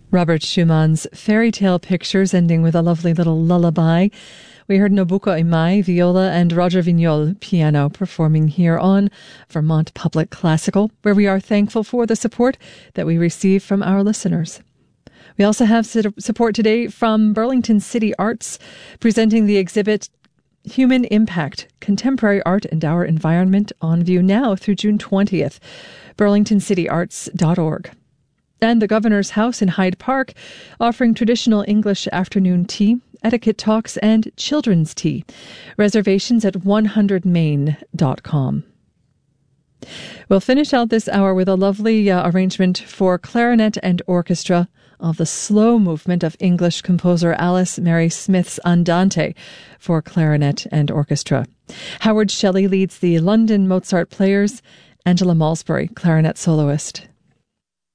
Robert Schumann's fairy tale pictures ending with a lovely little lullaby. We heard Nabucco Imai, viola, and Roger Vignol, piano, performing here on Vermont Public Classical, where we are thankful for the support that we receive from our listeners. We also have support today from Burlington City Arts, presenting the exhibit Human Impact, Contemporary Art and Our Environment, on view now through June 20th, burlingtoncityarts.org. And the Governor's House in Hyde Park, offering traditional English afternoon tea, etiquette talks, and children's tea. Reservations at 100main.com. We'll finish out this hour with a lovely arrangement for clarinet and orchestra of the slow movement of English composer Alice Mary Smith's Andante for clarinet and orchestra. Howard Shelley leads the London Mozart Players, Angela Malsbury, clarinet soloist.